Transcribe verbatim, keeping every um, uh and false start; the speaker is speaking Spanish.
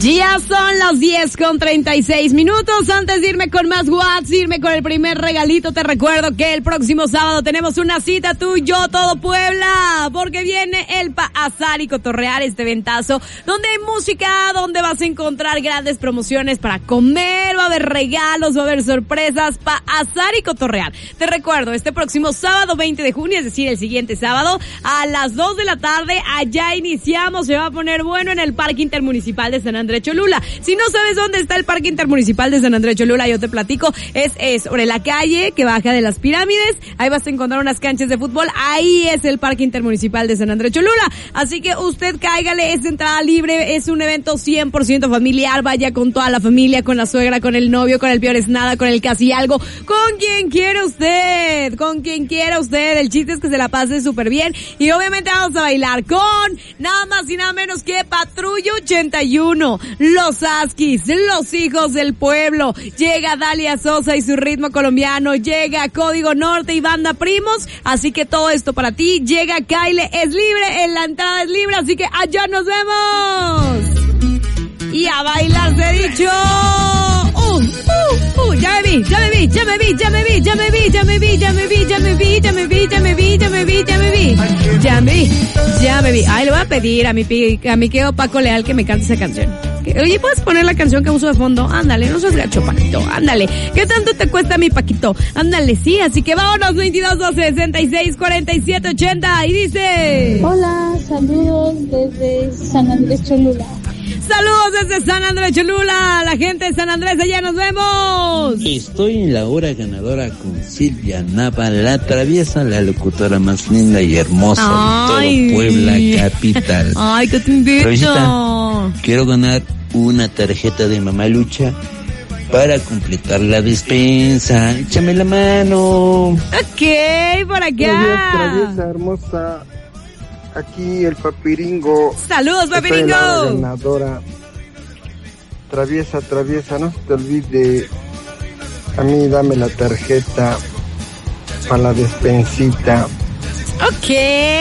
Ya son las diez con treinta y seis minutos. Antes de irme con más WhatsApp, irme con el primer regalito, te recuerdo que el próximo sábado tenemos una cita tú y yo, todo Puebla, porque viene el Paazar y cotorrear, este ventazo, donde hay música, donde vas a encontrar grandes promociones para comer, va a haber regalos, va a haber sorpresas, Paazar y cotorrear. Te recuerdo, este próximo sábado veinte de junio, es decir, el siguiente sábado, a las dos de la tarde, allá iniciamos, se va a poner bueno en el Parque Intermunicipal de San Andrés Cholula. Si no sabes dónde está el Parque Intermunicipal de San Andrés Cholula, yo te platico, es, es sobre la calle que baja de las Pirámides, ahí vas a encontrar unas canchas de fútbol, ahí es el Parque Intermunicipal de San Andrés Cholula, así que usted cáigale, es entrada libre, es un evento cien por ciento familiar, vaya con toda la familia, con la suegra, con el novio, con el peor es nada, con el casi algo, con quien quiera usted, con quien quiera usted, el chiste es que se la pase súper bien, y obviamente vamos a bailar con nada más y nada menos que Patrulla ochenta y uno, Los Askis, Los Hijos del Pueblo, llega Dalia Sosa y su ritmo colombiano, llega Código Norte y Banda Primos, así que todo esto para ti, llega Kyle, es libre, en la entrada es libre, así que allá nos vemos. Y a bailar se ha dicho. Uh, uh, uh, ya me vi, ya me vi, ya me vi, ya me vi, ya me vi, ya me vi, ya me vi, ya me vi, ya me vi, ya me vi, ya me vi, ya me vi, ya me vi, ya me vi. Ay, le voy a pedir a mi a mi querido Paco Leal que me cante esa canción. Oye, ¿puedes poner la canción que uso de fondo? Ándale, no seas gacho, Paquito, ándale. ¿Qué tanto te cuesta mi Paquito? Ándale, sí, así que vámonos, veintidós doce sesenta y seis cuarenta y siete ochenta, y dice... Hola, saludos desde San Andrés Cholula. Saludos desde San Andrés Cholula, la gente de San Andrés, allá nos vemos. Estoy en la hora ganadora con Silvia Nava, la traviesa, la locutora más linda y hermosa Ay. de todo Puebla capital. Ay, que te invito. Traviesita, quiero ganar una tarjeta de Mamalucha para completar la despensa. Échame la mano. Ok, por acá. Buenos días, traviesa hermosa. Aquí el Papiringo. Saludos, Papiringo. La ganadora. Traviesa, traviesa, no se te olvide. A mí dame la tarjeta para la despensita. Ok.